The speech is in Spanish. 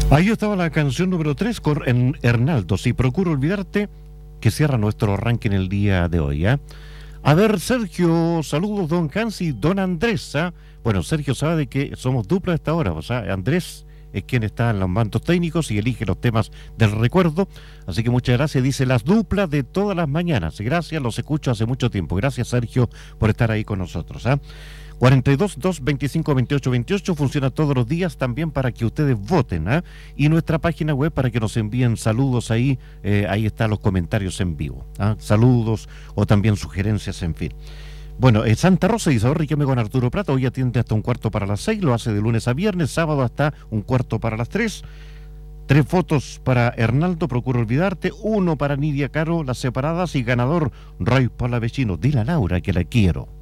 Ahí estaba la canción número 3 con Hernaldo, Si Procuro Olvidarte, que cierra nuestro ranking el día de hoy. A ver, Sergio, saludos, don Hans y don Andrés. Bueno, Sergio sabe de que somos dupla a esta hora, o sea, Andrés es quien está en los mandos técnicos y elige los temas del recuerdo, así que muchas gracias, dice las duplas de todas las mañanas. Gracias, los escucho hace mucho tiempo. Gracias, Sergio, por estar ahí con nosotros. 42-225-2828 funciona todos los días también para que ustedes voten, y nuestra página web para que nos envíen saludos ahí, ahí están los comentarios en vivo, saludos o también sugerencias, en fin. Bueno, Santa Rosa dice, Riquelme con Arturo Prat, hoy atiende hasta 5:45, lo hace de lunes a viernes, sábado hasta 5:45. 3 votos para Hernaldo, Procuro Olvidarte, 1 para Nidia Caro, Las Separadas, y ganador Roy Paula Vecino. Dile a Laura que la quiero.